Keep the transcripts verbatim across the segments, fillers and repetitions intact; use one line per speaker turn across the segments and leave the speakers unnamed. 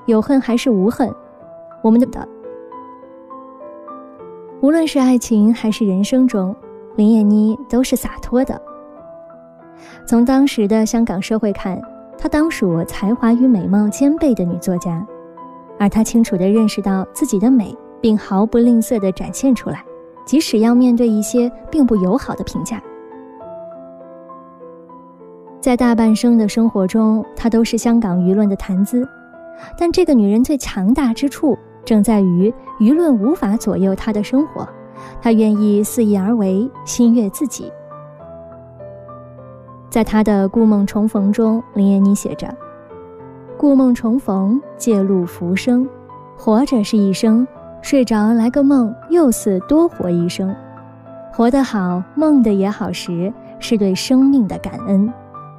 有恨还是无恨，我们的无论是爱情还是人生中，林燕妮都是洒脱的。从当时的香港社会看，她当属才华与美貌兼备的女作家，而她清楚地认识到自己的美，并毫不吝啬地展现出来，即使要面对一些并不友好的评价。在大半生的生活中，她都是香港舆论的谈资，但这个女人最强大之处正在于舆论无法左右她的生活，她愿意肆意而为，心悦自己。在她的《故梦重逢》中，林燕妮写着：故梦重逢，借路浮生，活着是一生，睡着来个梦，又似多活一生。活得好，梦得也好时，是对生命的感恩。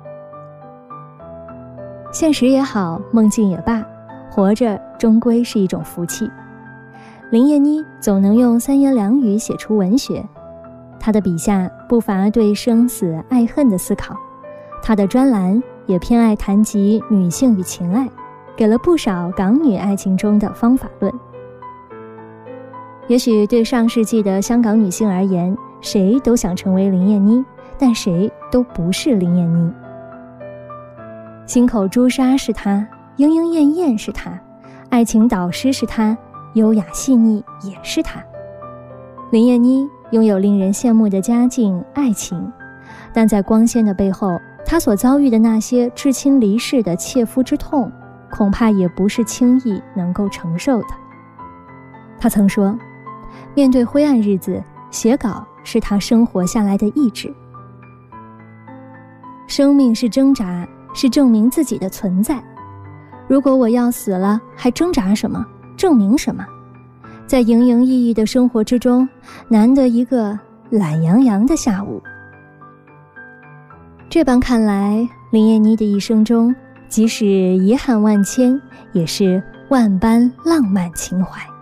现实也好，梦境也罢，活着终归是一种福气。林燕妮总能用三言两语写出文学，她的笔下不乏对生死爱恨的思考，她的专栏也偏爱谈及女性与情爱，给了不少港女爱情中的方法论。也许对上世纪的香港女性而言，谁都想成为林燕妮，但谁都不是林燕妮。心口朱砂是她，莺莺燕燕是她，爱情导师是她，优雅细腻也是她。林燕妮拥有令人羡慕的家境、爱情，但在光鲜的背后，她所遭遇的那些至亲离世的切肤之痛，恐怕也不是轻易能够承受的。她曾说，面对灰暗日子，写稿是她生活下来的意志。生命是挣扎，是证明自己的存在。如果我要死了，还挣扎什么？证明什么？在营营役役的生活之中，难得一个懒洋洋的下午。这般看来，林燕妮的一生中，即使遗憾万千，也是万般浪漫情怀。